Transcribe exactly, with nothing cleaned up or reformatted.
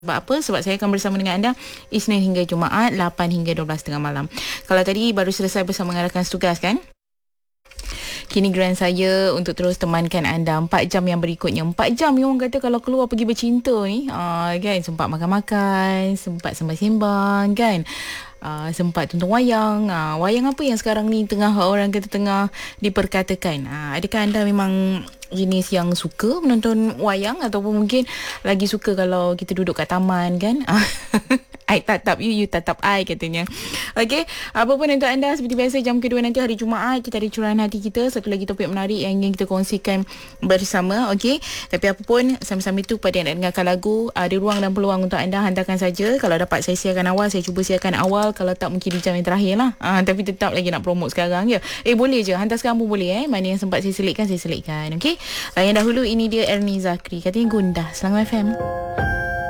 Sebab apa? Sebab saya akan bersama dengan anda Isnin hingga Jumaat lapan hingga dua belas tengah malam. Kalau tadi baru selesai bersama dengan rakan setugas kan? Kini giliran saya untuk terus temankan anda empat jam yang berikutnya. Empat jam ni orang kata kalau keluar pergi bercinta ni, uh, kan, sempat makan-makan, sempat sembang-sembang kan. Uh, sempat tonton wayang. Uh, wayang apa yang sekarang ni tengah orang kata tengah diperkatakan? Uh, adakah anda memang jenis yang suka menonton wayang ataupun mungkin lagi suka kalau kita duduk kat taman kan? I tatap you, you tatap I katanya. Okey, apa pun untuk anda seperti biasa jam kedua nanti hari Jumaat kita ada curahan hati kita, satu lagi topik menarik yang ingin kita kongsikan bersama. Okey, tapi apa pun sama-sama itu pada yang nak dengarkan lagu, ada ruang dan peluang untuk anda hantarkan saja. Kalau dapat saya siarkan awal, saya cuba siarkan awal, kalau tak mungkin di jam yang terakhir lah. Ah, tapi tetap lagi nak promote sekarang je. Eh boleh je, hantar sekarang pun boleh eh. Mana yang sempat saya selitkan, saya selitkan. Okey, layan dahulu ini dia Ernie Zakri katanya Gundah Selangor F M.